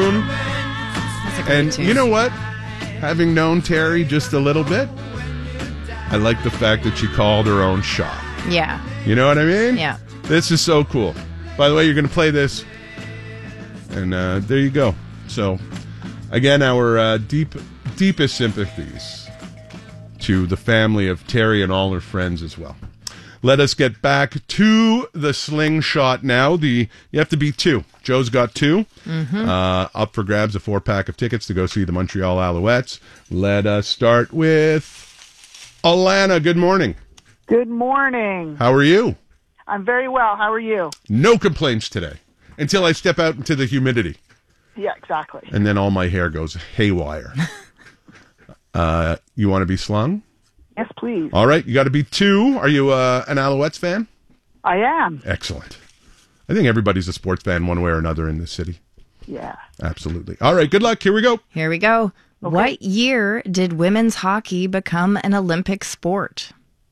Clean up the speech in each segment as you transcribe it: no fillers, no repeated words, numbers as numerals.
tune. That's a great And tune. you know what? Having known Terry just a little bit, I like the fact that she called her own shot. Yeah. You know what I mean? Yeah. This is so cool. By the way, you're going to play this, and there you go. So, again, our deepest sympathies to the family of Terry and all her friends as well. Let us get back to the slingshot now. You have to beat two. Joe's got two. Up for grabs, a 4-pack of tickets to go see the Montreal Alouettes. Let us start with Alana. Good morning. Good morning. How are you? I'm very well. How are you? No complaints today until I step out into the humidity. Yeah, exactly. And then all my hair goes haywire. You want to be slung? Yes, please. All right, you got to be two. Are you an Alouettes fan? I am. Excellent. I think everybody's a sports fan one way or another in this city. Yeah. Absolutely. All right, good luck. Here we go. Here we go. Okay. What year did women's hockey become an Olympic sport?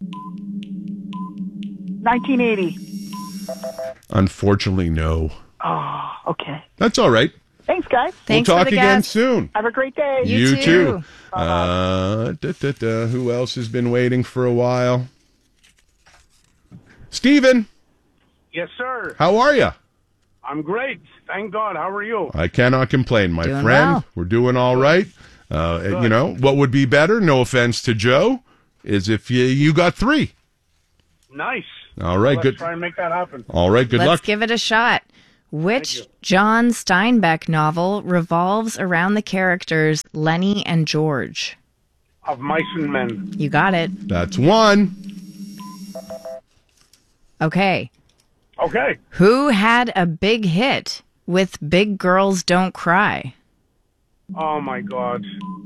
1980. Unfortunately, no. Oh, okay. That's all right. Thanks, guys. Thanks we'll talk for the again guest. soon. Have a great day. You too. Who else has been waiting for a while? Steven. Yes, sir. How are you? I'm great. Thank God. How are you? I cannot complain, my Doing friend. well. We're doing all right. You know, what would be better, no offense to Joe, is if you got three. Nice. All right, Let's good. try and make that happen. All right, good Let's luck. give it a shot. Which John Steinbeck novel revolves around the characters Lenny and George? Of Mice and Men. You got it. That's one. Okay. Okay. Who had a big hit with Big Girls Don't Cry? Oh, my God.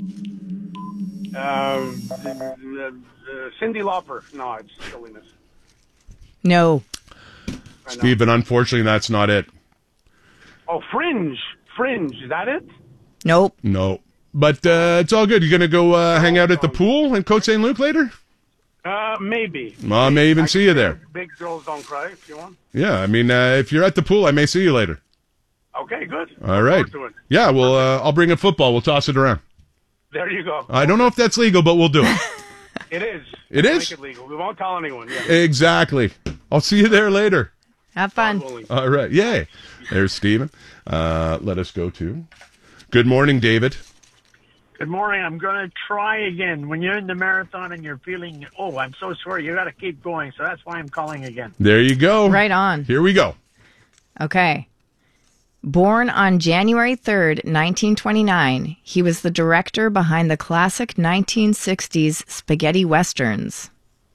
Cyndi Lauper. No, it's silliness. No. Steven, unfortunately, that's not it. Oh, Fringe. Fringe. Is that it? Nope. No. But it's all good. You going to go hang out at the pool in Côte St. Luc later? Maybe. Well, I may even see you there. Big Girls Don't Cry, if you want. Yeah, I mean, if you're at the pool, I may see you later. Okay, good. All right. Look forward to it. Yeah, well, I'll bring a football. We'll toss it around. There you go. I don't know if that's legal, but we'll do it. It is. It We'll is? Make it legal. We won't tell anyone. Yeah. Exactly. I'll see you there later. Have fun. All right. Yay. There's Steven. Let us go to. Good morning, David. Good morning. I'm going to try again. When you're in the marathon and you're feeling, oh, I'm so sorry, you got to keep going. So that's why I'm calling again. There you go. Right on. Here we go. Okay. Born on January 3rd, 1929, he was the director behind the classic 1960s spaghetti westerns.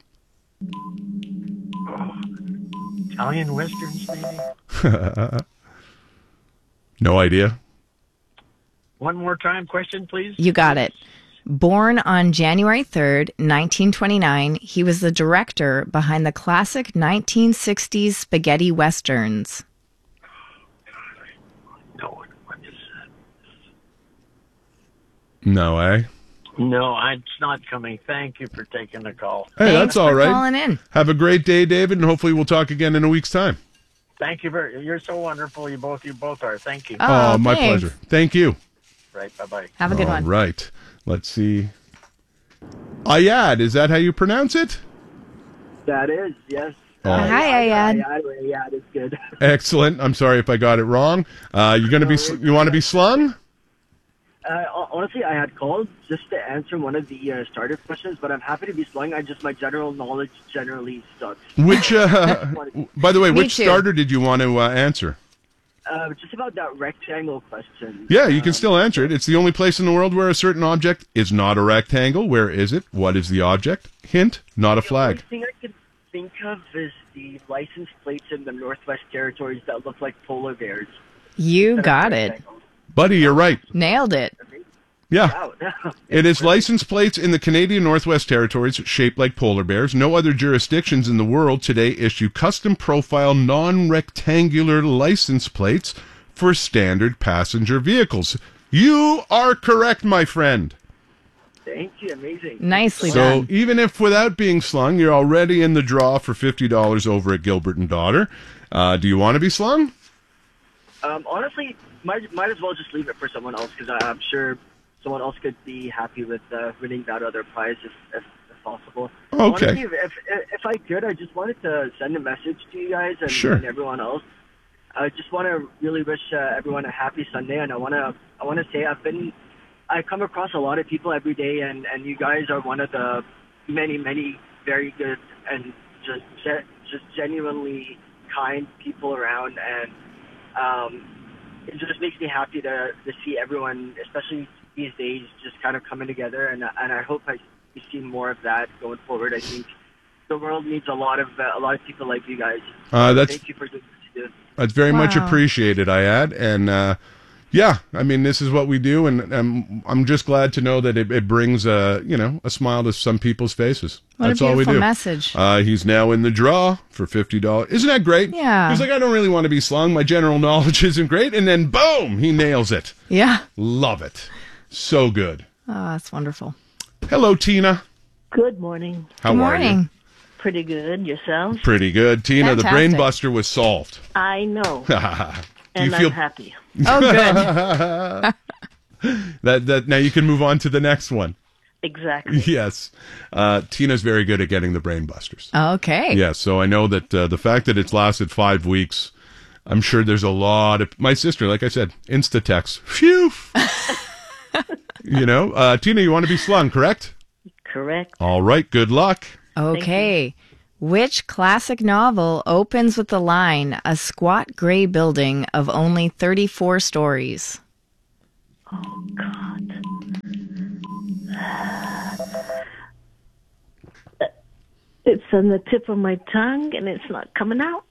Italian westerns, maybe? No idea. One more time, question, please. You got it. Born on January 3rd, 1929, he was the director behind the classic 1960s spaghetti westerns. No, what is that? No, eh? No, it's not coming. Thank you for taking the call. Hey, Thanks that's all for right. calling in. Have a great day, David, and hopefully we'll talk again in a week's time. Thank you very. You're so wonderful. You both are. Thank you. Oh, my thanks. pleasure. Thank you. Right. Bye-bye. Have a good All one. right. Let's see. Ayad, is that how you pronounce it? That is, yes. Oh. Hi, Ayad. Ayad is good. Excellent. I'm sorry if I got it wrong. You want to be slung? Honestly, I had called just to answer one of the starter questions, but I'm happy to be slung. My general knowledge generally sucks. Which, by the way, Me which too. starter did you want to answer? Just about that rectangle question. Yeah, you can still answer it. It's the only place in the world where a certain object is not a rectangle. Where is it? What is the object? Hint, not a The flag. only thing I can think of is the license plates in the Northwest Territories that look like polar bears. You got it. Buddy, you're right. Nailed it. Yeah. Wow. It is license plates in the Canadian Northwest Territories shaped like polar bears. No other jurisdictions in the world today issue custom profile non-rectangular license plates for standard passenger vehicles. You are correct, my friend. Thank you. Amazing. Nicely So done. even if without being slung, you're already in the draw for $50 over at Gilbert and Daughter. Do you want to be slung? Honestly, might as well just leave it for someone else because I'm sure someone else could be happy with winning that other prize if possible. Okay. Honestly, if I could, I just wanted to send a message to you guys and, Sure. and everyone else. I just want to really wish everyone a happy Sunday, and I want to say I come across a lot of people every day, and you guys are one of the many very good and just genuinely kind people around, and it just makes me happy to see everyone, especially these days, just kind of coming together, and I hope we see more of that going forward. I think the world needs a lot of people like you guys. Thank you for doing what you do. That's very much Wow. appreciated, I add. And yeah, I mean, this is what we do, and I'm just glad to know that it brings a smile to some people's faces. What That's a all we beautiful do. message. He's now in the draw for $50. Isn't that great? Yeah. He's like, I don't really want to be slung. My general knowledge isn't great. And then boom, he nails it. Yeah. Love it. So good. Oh, that's wonderful. Hello, Tina. Good morning. How Good are morning. Pretty good. Yourself? you? Pretty good. Tina, the Fantastic. brain buster was solved. I know. Do And you feel I'm happy. Oh, good. that now you can move on to the next one? Exactly. Yes. Tina's very good at getting the brain busters. Okay. Yes, so I know that the fact that it's lasted 5 weeks, I'm sure there's a lot of... My sister, like I said, Instatext. Phew! Tina, you want to be slung, correct? Correct. All right, good luck. Okay. Which classic novel opens with the line, a squat gray building of only 34 stories? Oh, God. It's on the tip of my tongue, and it's not coming out.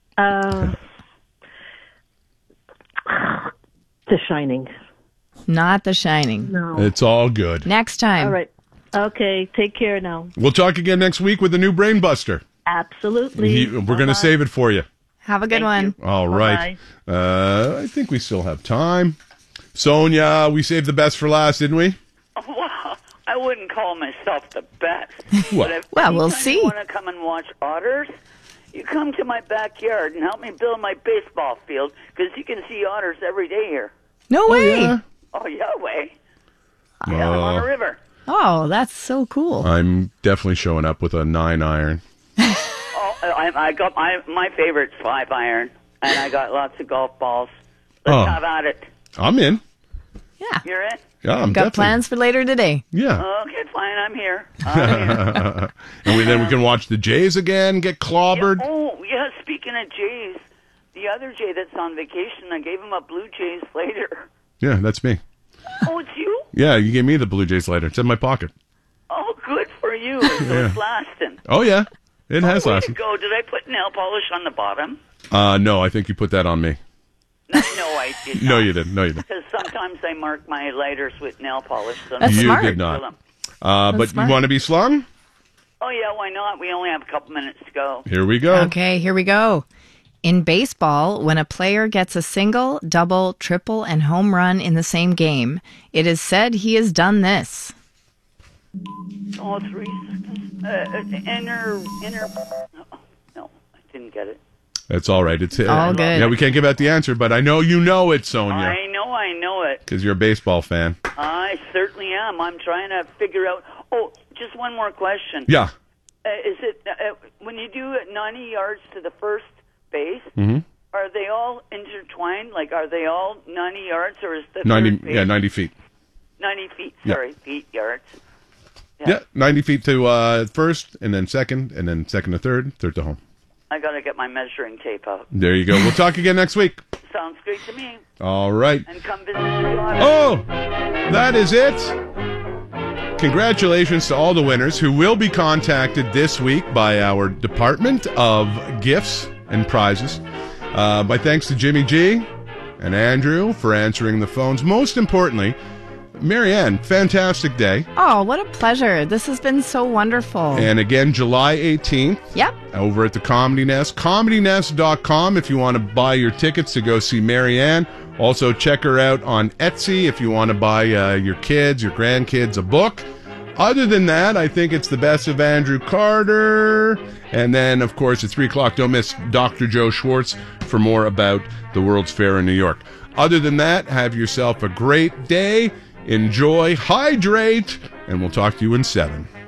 The Shining. Not The Shining. No. It's all good. Next time. All right. Okay. Take care now. We'll talk again next week with a new brain buster. Absolutely. We're going to save it for you. Have a good one. All right. I think we still have time. Sonia, we saved the best for last, didn't we? Well, I wouldn't call myself the best. Well, But if well, we'll anytime see. you want to come and watch otters, you come to my backyard and help me build my baseball field because you can see otters every day here. No way. yeah. Oh, yeah, way. Yeah, I'm on a river. Oh, that's so cool. I'm definitely showing up with a 9-iron. Oh, I got my favorite's 5-iron, and I got lots of golf balls. Let's Oh. have at it. I'm in. Yeah. You're in? Yeah, I'm Got definitely. plans for later today. Yeah. Okay, fine. I'm here. I'm here. And then we can watch the Jays again, get clobbered. Oh, yeah, speaking of Jays, the other Jay that's on vacation, I gave him a Blue Jays later. Yeah, that's me. Oh, it's you? Yeah, you gave me the Blue Jays later. It's in my pocket. Oh, good for you. So it's lasting. Oh, yeah. It has Way to lasted. go. Did I put nail polish on the bottom? No, I think you put that on me. No, I did not. No, you didn't. No, you didn't. Because sometimes I mark my lighters with nail polish. So That's You smart. did not. But smart. you want to be slung? Oh, yeah, why not? We only have a couple minutes to go. Here we go. Okay, here we go. In baseball, when a player gets a single, double, triple, and home run in the same game, it is said he has done this. Oh, 3 seconds. Inner. Oh, no, I didn't get it. That's all right. It's all good. Yeah, we can't give out the answer, but I know you know it, Sonia, I know it. because you're a baseball fan. I certainly am. I'm trying to figure out. Oh, just one more question. Yeah. Is it when you do 90 yards to the first base? Mm-hmm. Are they all intertwined? Like, are they all 90 yards, or is the 90. third base Yeah, 90 feet. 90 feet? Yeah. Sorry, feet, yards. Yeah, 90 feet to first, and then second to third to home. I got to get my measuring tape out. There you go. We'll talk again next week. Sounds great to me. All right. And come visit the otter. Oh, that is it. Congratulations to all the winners who will be contacted this week by our Department of Gifts and Prizes. My thanks to Jimmy G and Andrew for answering the phones. Most importantly, Marianne, fantastic day. Oh, what a pleasure. This has been so wonderful. And again, July 18th. Yep. Over at the Comedy Nest. ComedyNest.com if you want to buy your tickets to go see Marianne. Also, check her out on Etsy if you want to buy your kids, your grandkids a book. Other than that, I think it's the best of Andrew Carter. And then, of course, at 3 o'clock, don't miss Dr. Joe Schwartz for more about the World's Fair in New York. Other than that, have yourself a great day. Enjoy, hydrate, and we'll talk to you in 7.